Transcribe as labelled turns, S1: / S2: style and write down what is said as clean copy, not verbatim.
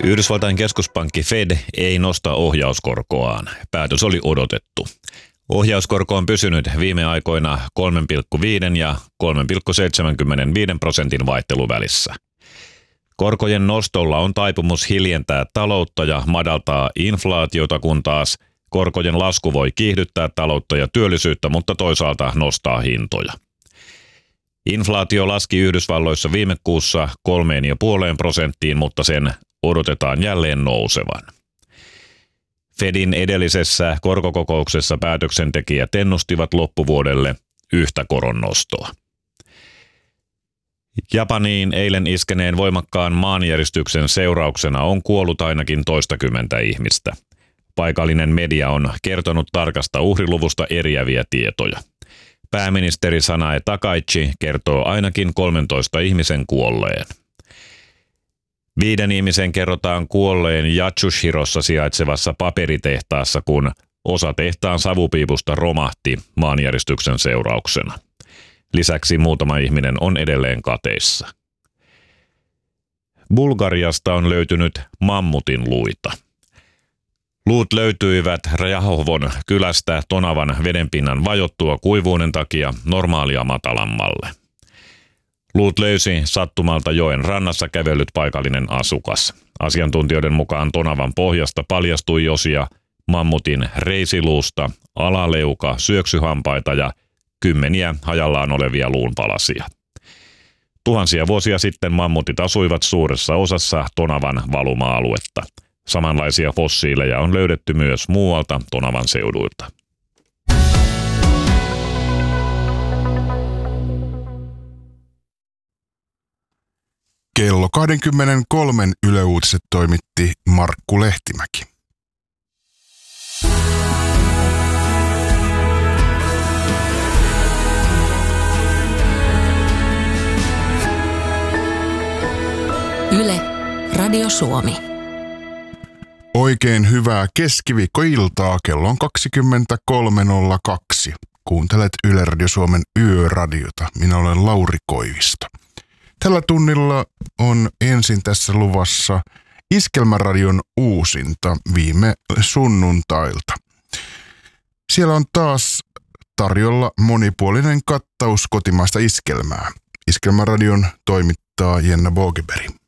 S1: Yhdysvaltain keskuspankki Fed ei nosta ohjauskorkoaan. Päätös oli odotettu. Ohjauskorko on pysynyt viime aikoina 3,5 ja 3,75% vaihteluvälissä. Korkojen nostolla on taipumus hiljentää taloutta ja madaltaa inflaatiota, kun taas korkojen lasku voi kiihdyttää taloutta ja työllisyyttä, mutta toisaalta nostaa hintoja. Inflaatio laski Yhdysvalloissa viime kuussa 3,5%, mutta sen odotetaan jälleen nousevan. Fedin edellisessä korkokokouksessa päätöksentekijät ennustivat loppuvuodelle yhtä koronnostoa. Japaniin eilen iskeneen voimakkaan maanjäristyksen seurauksena on kuollut ainakin toistakymmentä ihmistä. Paikallinen media on kertonut tarkasta uhriluvusta eriäviä tietoja. Pääministeri Sanae Takaichi kertoo ainakin 13 ihmisen kuolleen. 5 ihmisen kerrotaan kuolleen Yatsushirossa sijaitsevassa paperitehtaassa, kun osa tehtaan savupiipusta romahti maanjäristyksen seurauksena. Lisäksi muutama ihminen on edelleen kateissa. Bulgariasta on löytynyt mammutin luita. Luut löytyivät Rajahovon kylästä Tonavan vedenpinnan vajottua kuivuuden takia normaalia matalammalle. Luut löysi sattumalta joen rannassa kävellyt paikallinen asukas. Asiantuntijoiden mukaan Tonavan pohjasta paljastui osia mammutin reisiluusta, alaleuka, syöksyhampaita ja kymmeniä hajallaan olevia luunpalasia. Tuhansia vuosia sitten mammutit asuivat suuressa osassa Tonavan valuma-aluetta. Samanlaisia fossiileja on löydetty myös muualta Tonavan seuduilta.
S2: Kello 23 Yle Uutiset toimitti Markku Lehtimäki.
S3: Yle, Radio Suomi.
S2: Oikein hyvää keskiviikkoiltaa, kello on 23.02. Kuuntelet Yle Radio Suomen yöradiota. Minä olen Lauri Koivisto. Tällä tunnilla on ensin tässä luvassa Iskelmäradion uusinta viime sunnuntailta. Siellä on taas tarjolla monipuolinen kattaus kotimaista iskelmää. Iskelmäradion toimittaa Jenna Bogeberg.